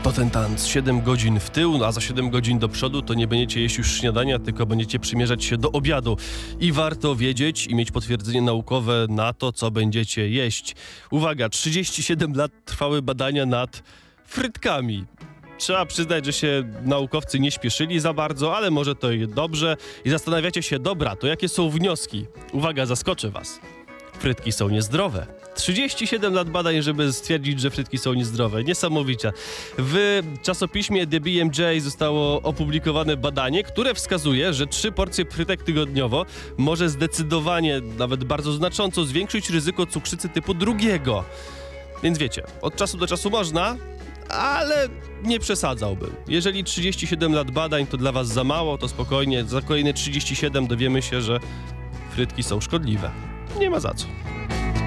To ten tanc 7 godzin w tył, a za 7 godzin do przodu to nie będziecie jeść już śniadania, tylko będziecie przymierzać się do obiadu. I warto wiedzieć i mieć potwierdzenie naukowe na to, co będziecie jeść. Uwaga, 37 lat trwały badania nad frytkami. Trzeba przyznać, że się naukowcy nie śpieszyli za bardzo, ale może to i dobrze. I zastanawiacie się, dobra, to jakie są wnioski? Uwaga, zaskoczę was. Frytki są niezdrowe. 37 lat badań, żeby stwierdzić, że frytki są niezdrowe. Niesamowicie. W czasopiśmie The BMJ zostało opublikowane badanie, które wskazuje, że 3 porcje frytek tygodniowo może zdecydowanie, nawet bardzo znacząco zwiększyć ryzyko cukrzycy typu 2. Więc wiecie, od czasu do czasu można, ale nie przesadzałbym. Jeżeli 37 lat badań to dla was za mało, to spokojnie, za kolejne 37 dowiemy się, że frytki są szkodliwe. Nie ma za co.